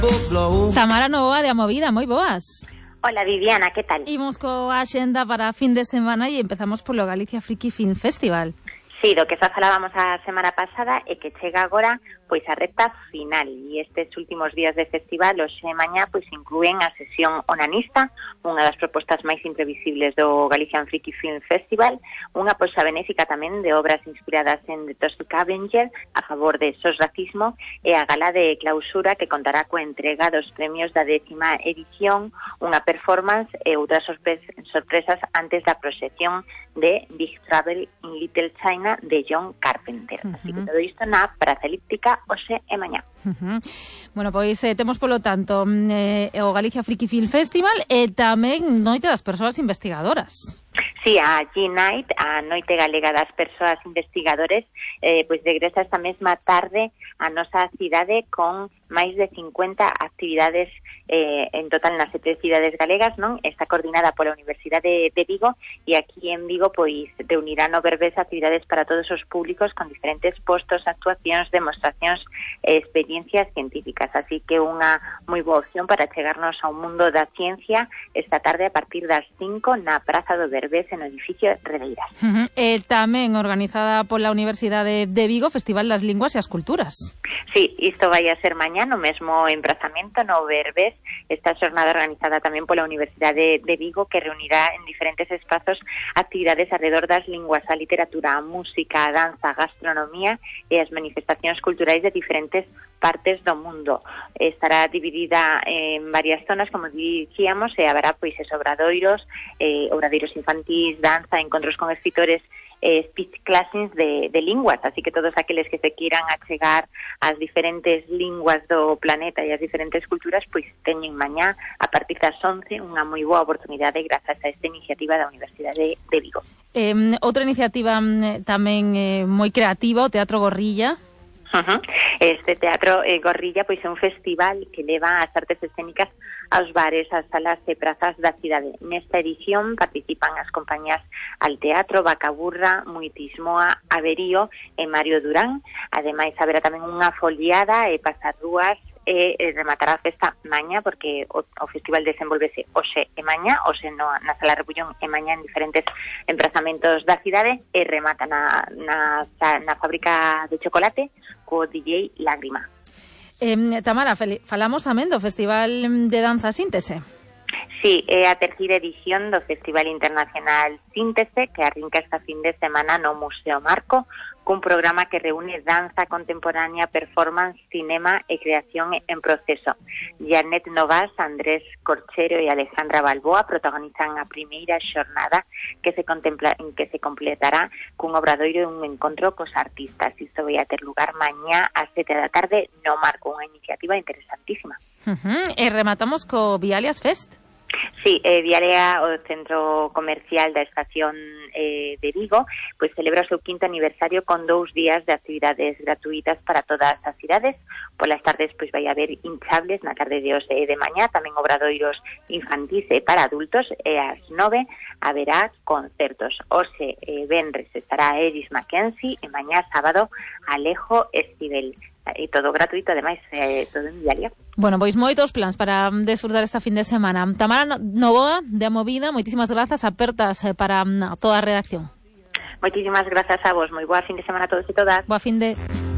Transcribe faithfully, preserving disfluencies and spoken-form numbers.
Tamara Novoa de A Movida, moi boas. Hola Viviana, ¿qué tal? Imos coa axenda para fin de semana e empezamos polo Galicia Friki Film Festival. Sí, do que xa falábamos a semana pasada e que chega agora pois a recta final, e estes últimos días de festival, hoxe e mañá, pois inclúen a sesión onanista, unha das propostas máis imprevisibles do Galician Friki Film Festival, unha poxa benéfica tamén de obras inspiradas en The Toxic Avenger a favor de sos racismo, e a gala de clausura que contará coa entrega dos premios da décima edición, unha performance e outras sorpre- sorpresas antes da proxección de Big Trouble in Little China de John Carpenter. Uh-huh. Así que todo isto na Praza Elíptica hoxe e mañá. Uh-huh. Bueno, pois eh, temos polo tanto eh, o Galicia Friki Film Festival e tamén Noite das Persoas Investigadoras. Sí, a G-Night, a Noite Galega das Persoas Investigadores, eh, pois regresa esta mesma tarde a nosa cidade con máis de cincuenta actividades eh, en total nas sete cidades galegas, non? Está coordinada pola Universidade de Vigo e aquí en Vigo pois reunirán no Berbés actividades para todos os públicos con diferentes postos, actuacións, demostracións e experiencias científicas. Así que unha moi boa opción para chegarnos ao mundo da ciencia esta tarde a partir das cinco na Praza do Berbés no edificio Redeiras. Uh-huh. E tamén organizada pola Universidade de Vigo, Festival das Linguas e as Culturas. Sí, isto vai a ser mañá no mesmo emprazamento no Berbés, esta xornada organizada tamén pola Universidade de Vigo, que reunirá en diferentes espazos actividades alrededor das linguas, a literatura, a música, a danza, a gastronomía e as manifestacións culturais de diferentes partes do mundo. Estará dividida en varias zonas, como dicíamos, e haberá pois esos obradoiros, eh, obradoiros infantis, danza, encontros con escritores, eh, speech classes de, de linguas, así que todos aqueles que se quieran achegar ás diferentes linguas do planeta e ás diferentes culturas, pois teñen mañá a partir das once unha moi boa oportunidade grazas a esta iniciativa da Universidade de Vigo. Eh, outra iniciativa eh, tamén eh, moi creativa, o Teatro Gorrilla. Uh-huh. Este Teatro eh, Gorrilla pois é un festival que leva as artes escénicas aos bares, ás salas e prazas da cidade. Nesta edición participan as compañías Al Teatro, Bacaburra, Muitismoa, Averío e Mario Durán. Ademais, haberá tamén unha foliada e pasarrúas e rematará a festa mañá, porque o, o festival desenvolvese hoxe e mañá, hoxe no, na Sala Rebullón e mañá en diferentes emprazamentos da cidade, e remata na, na, na fábrica de chocolate co D J Lágrima. Eh, Tamara, falamos tamén do Festival de Danza Síntese. Sí, é a terceira edición do Festival Internacional Síntese, que arrinca esta fin de semana no Museo Marco, cun programa que reúne danza contemporánea, performance, cinema e creación en proceso. Janet Novas, Andrés Corchero e Alejandra Balboa protagonizan a primeira xornada que se contempla en que se completará cun obradoiro e un encontro cos artistas. Isto vai a ter lugar mañá ás sete da tarde no Marco, unha iniciativa interesantísima. Uh-huh. E rematamos co Vialias Fest. Sí, eh, Vialea, o centro comercial da estación eh, de Vigo, pois celebra o seu quinto aniversario con dous días de actividades gratuitas para todas as cidades. Polas tardes pois vai haber hinchables na tarde de hoxe e de mañá, tamén obradoiros infantis e para adultos, e ás nove haberá concertos. Hoxe e venres estará Eris Mackenzie e mañá sábado Alejo Esquivel. E todo gratuito, ademais, eh, todo en Vialia. Bueno, pois moitos plans para desfrutar esta fin de semana. Tamara Novoa, de A Movida, moitísimas grazas, apertas para toda a redacción. Moitísimas grazas a vos, moi boa fin de semana a todos e todas. Boa fin de...